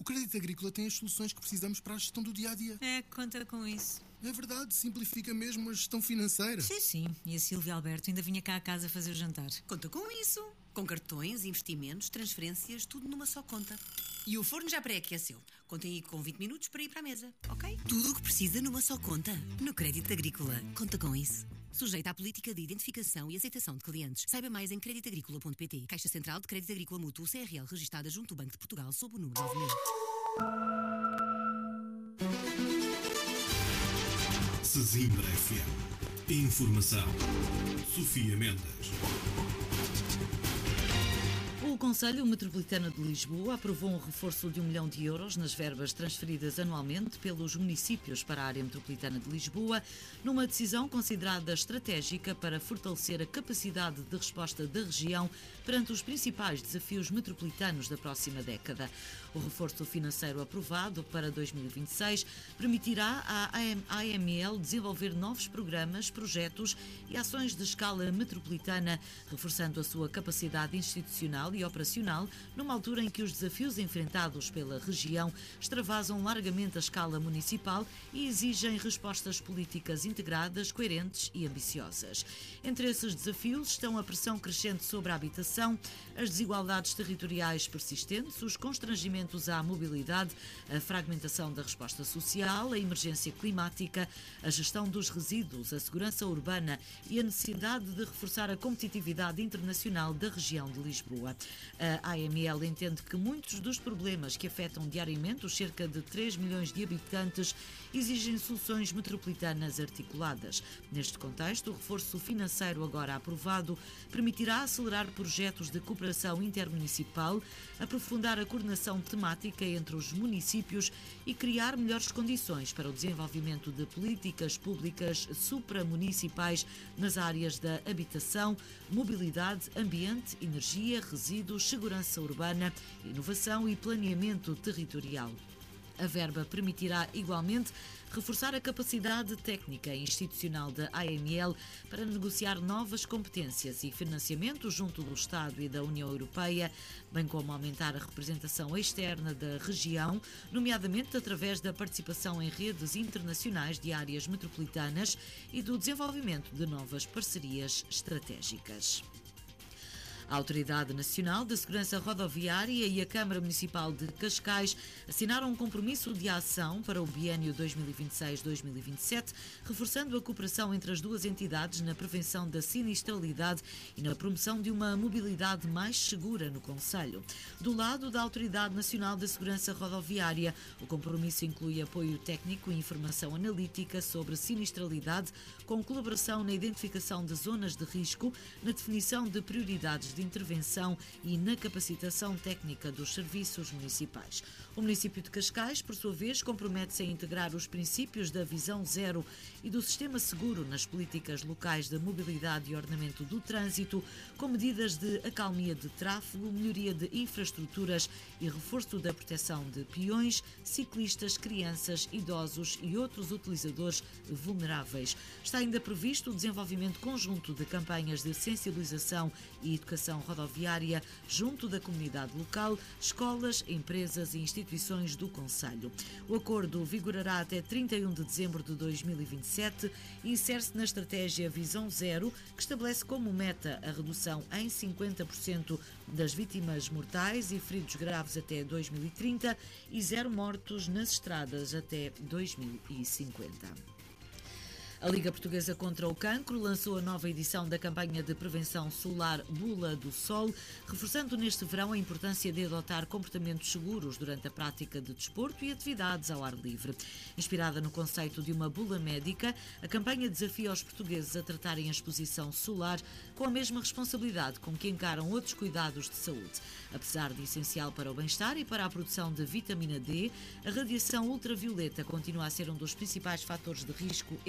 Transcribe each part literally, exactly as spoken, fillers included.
Crédito Agrícola tem as soluções que precisamos para a gestão do dia-a-dia. É, conta com isso. É verdade, simplifica mesmo a gestão financeira. Sim, sim. E a Silvia Alberto ainda vinha cá a casa fazer o jantar. Conta com isso. Com cartões, investimentos, transferências, tudo numa só conta. E o forno já pré-aqueceu. Contem aí com vinte minutos para ir para a mesa, ok? Tudo o que precisa numa só conta. No Crédito Agrícola. Conta com isso. Sujeita à política de identificação e aceitação de clientes. Saiba mais em crédito agrícola ponto pt. Caixa Central de Crédito Agrícola Mútuo C R L, registada junto do Banco de Portugal sob o número nove mil. Sesimbra F M. Informação. Sofia Mendes. O Conselho Metropolitano de Lisboa aprovou um reforço de um milhão de euros nas verbas transferidas anualmente pelos municípios para a área metropolitana de Lisboa, numa decisão considerada estratégica para fortalecer a capacidade de resposta da região perante os principais desafios metropolitanos da próxima década. O reforço financeiro aprovado para dois mil e vinte e seis permitirá à A M L desenvolver novos programas, projetos e ações de escala metropolitana, reforçando a sua capacidade institucional e operacional, numa altura em que os desafios enfrentados pela região extravasam largamente a escala municipal e exigem respostas políticas integradas, coerentes e ambiciosas. Entre esses desafios estão a pressão crescente sobre a habitação, as desigualdades territoriais persistentes, os constrangimentos à mobilidade, a fragmentação da resposta social, a emergência climática, a gestão dos resíduos, a segurança urbana e a necessidade de reforçar a competitividade internacional da região de Lisboa. A A M L entende que muitos dos problemas que afetam diariamente os cerca de três milhões de habitantes exigem soluções metropolitanas articuladas. Neste contexto, o reforço financeiro agora aprovado permitirá acelerar projetos de cooperação intermunicipal, aprofundar a coordenação temática entre os municípios e criar melhores condições para o desenvolvimento de políticas públicas supramunicipais nas áreas da habitação, mobilidade, ambiente, energia, resíduos, segurança urbana, inovação e planeamento territorial. A verba permitirá, igualmente, reforçar a capacidade técnica e institucional da A M L para negociar novas competências e financiamento junto do Estado e da União Europeia, bem como aumentar a representação externa da região, nomeadamente através da participação em redes internacionais de áreas metropolitanas e do desenvolvimento de novas parcerias estratégicas. A Autoridade Nacional da Segurança Rodoviária e a Câmara Municipal de Cascais assinaram um compromisso de ação para o biênio dois mil e vinte e seis a dois mil e vinte e sete, reforçando a cooperação entre as duas entidades na prevenção da sinistralidade e na promoção de uma mobilidade mais segura no concelho. Do lado da Autoridade Nacional da Segurança Rodoviária, o compromisso inclui apoio técnico e informação analítica sobre sinistralidade, com colaboração na identificação de zonas de risco, na definição de prioridades de intervenção e na capacitação técnica dos serviços municipais. O município de Cascais, por sua vez, compromete-se a integrar os princípios da visão zero e do sistema seguro nas políticas locais de mobilidade e ordenamento do trânsito, com medidas de acalmia de tráfego, melhoria de infraestruturas e reforço da proteção de peões, ciclistas, crianças, idosos e outros utilizadores vulneráveis. Está ainda previsto o desenvolvimento conjunto de campanhas de sensibilização e educação rodoviária junto da comunidade local, escolas, empresas e instituições do concelho. O acordo vigorará até trinta e um de dezembro de dois mil e vinte e sete e insere-se na estratégia Visão Zero, que estabelece como meta a redução em cinquenta por cento das vítimas mortais e feridos graves até dois mil e trinta e zero mortos nas estradas até dois mil e cinquenta. A Liga Portuguesa contra o Cancro lançou a nova edição da campanha de prevenção solar Bula do Sol, reforçando neste verão a importância de adotar comportamentos seguros durante a prática de desporto e atividades ao ar livre. Inspirada no conceito de uma bula médica, a campanha desafia os portugueses a tratarem a exposição solar com a mesma responsabilidade com que encaram outros cuidados de saúde. Apesar de essencial para o bem-estar e para a produção de vitamina D, a radiação ultravioleta continua a ser um dos principais fatores de risco evitável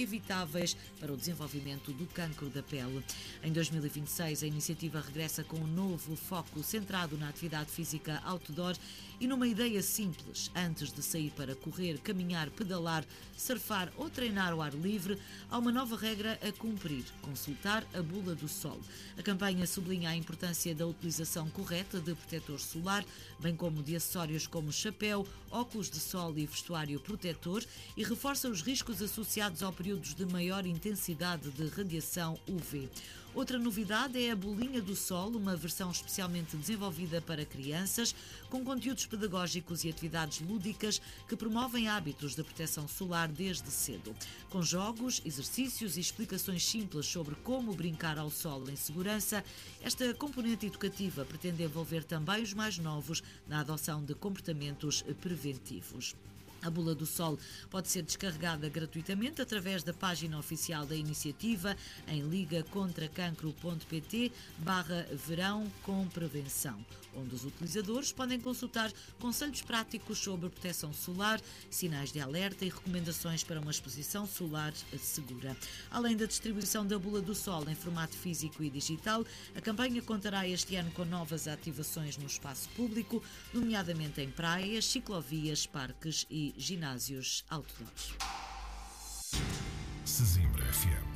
saudáveis para o desenvolvimento do cancro da pele. Em dois mil e vinte e seis, a iniciativa regressa com um novo foco centrado na atividade física outdoor e numa ideia simples. Antes de sair para correr, caminhar, pedalar, surfar ou treinar ao ar livre, há uma nova regra a cumprir: consultar a bula do sol. A campanha sublinha a importância da utilização correta de protetor solar, bem como de acessórios como chapéu, óculos de sol e vestuário protetor, e reforça os riscos associados ao períodos de maior intensidade de radiação U V. Outra novidade é a Bolinha do Sol, uma versão especialmente desenvolvida para crianças, com conteúdos pedagógicos e atividades lúdicas que promovem hábitos de proteção solar desde cedo. Com jogos, exercícios e explicações simples sobre como brincar ao sol em segurança, esta componente educativa pretende envolver também os mais novos na adoção de comportamentos preventivos. A bula do sol pode ser descarregada gratuitamente através da página oficial da iniciativa em ligacontracancro.pt barra verão com prevenção, onde os utilizadores podem consultar conselhos práticos sobre proteção solar, sinais de alerta e recomendações para uma exposição solar segura. Além da distribuição da bula do sol em formato físico e digital, a campanha contará este ano com novas ativações no espaço público, nomeadamente em praias, ciclovias, parques e ginásios outdoors. Sesimbra F M.